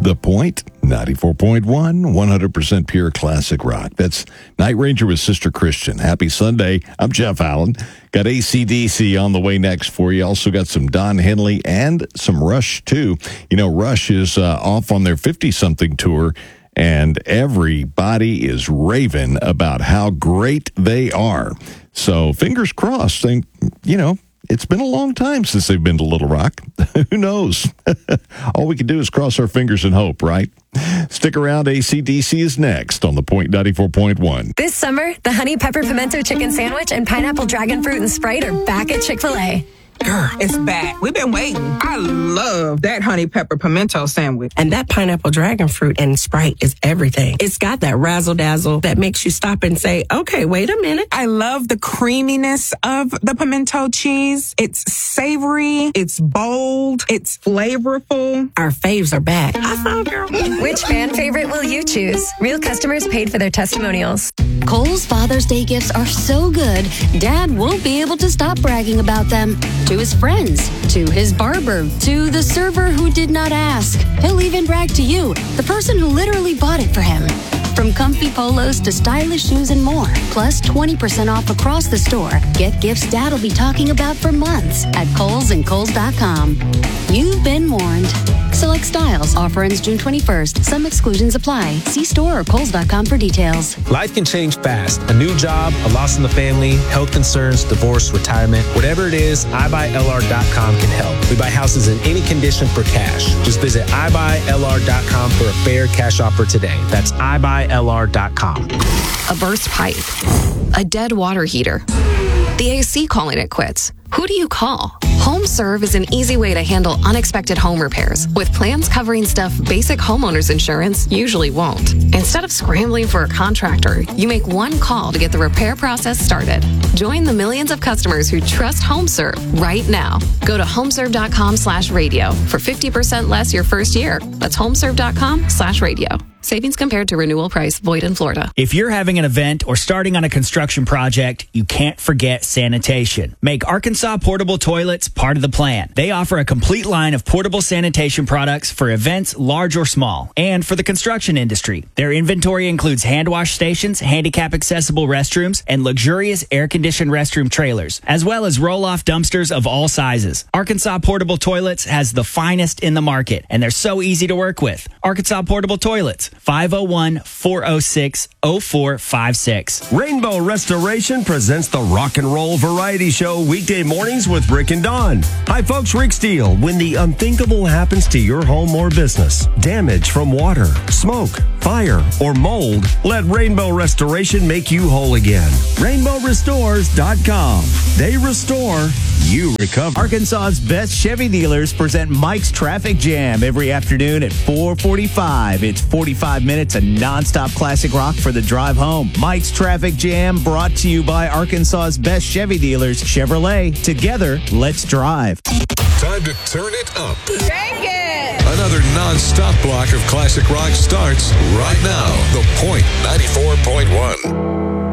The Point, 94.1, 100% pure classic rock. That's Night Ranger with Sister Christian. Happy Sunday. I'm Jeff Allen. Got AC/DC on the way next for you. Also got some Don Henley and some Rush, too. You know, Rush is off on their 50-something tour, and everybody is raving about how great they are. So fingers crossed. It's been a long time since they've been to Little Rock. Who knows? All we can do is cross our fingers and hope, right? Stick around. AC/DC is next on The Point 94.1. This summer, the Honey Pepper Pimento Chicken Sandwich and Pineapple Dragon Fruit and Sprite are back at Chick-fil-A. Girl, it's back. We've been waiting. I love that honey pepper pimento sandwich. And that pineapple dragon fruit and Sprite is everything. It's got that razzle-dazzle that makes you stop and say, okay, wait a minute. I love the creaminess of the pimento cheese. It's savory. It's bold. It's flavorful. Our faves are back. I found her. Which fan favorite will you choose? Real customers paid for their testimonials. Kohl's Father's Day gifts are so good, Dad won't be able to stop bragging about them. To his friends, to his barber, to the server who did not ask. He'll even brag to you, the person who literally bought it for him. From comfy polos to stylish shoes and more, plus 20% off across the store. Get gifts Dad'll be talking about for months at Kohl's and Kohl's.com. You've been warned. Select styles. Offer ends June 21st. Some exclusions apply. See store or Kohl's.com for details. Life can change fast. A new job, a loss in the family, health concerns, divorce, retirement. Whatever it is, iBuyLR.com can help. We buy houses in any condition for cash. Just visit iBuyLR.com for a fair cash offer today. That's iBuyLR.com. A burst pipe. A dead water heater. The AC calling it quits. Who do you call? HomeServe is an easy way to handle unexpected home repairs with plans covering stuff basic homeowners insurance usually won't. Instead of scrambling for a contractor, you make one call to get the repair process started. Join the millions of customers who trust HomeServe right now. Go to homeserve.com/radio for 50% less your first year. That's homeserve.com/radio. Savings compared to renewal price. Void in Florida. If you're having an event or starting on a construction project, you can't forget sanitation. Make Arkansas Portable Toilets part of the plan. They offer a complete line of portable sanitation products for events large or small, and for the construction industry. Their inventory includes hand wash stations, handicap accessible restrooms, and luxurious air-conditioned restroom trailers, as well as roll-off dumpsters of all sizes. Arkansas Portable Toilets has the finest in the market, and they're so easy to work with. Arkansas Portable Toilets, 501-406-0456. Rainbow Restoration presents the Rock and Roll Variety Show weekday mornings with Rick and Dawn. Hi folks, Rick Steele. When the unthinkable happens to your home or business, damage from water, smoke, fire, or mold, let Rainbow Restoration make you whole again. RainbowRestores.com. They restore, you recover. Arkansas's best Chevy dealers present Mike's Traffic Jam every afternoon at 4:45. It's 45 minutes of nonstop classic rock for the drive home. Mike's Traffic Jam brought to you by Arkansas's best Chevy dealers, Chevrolet. Together, let's drive. Time to turn it up. Crank it! Another non-stop block of classic rock starts right now. The Point 94.1.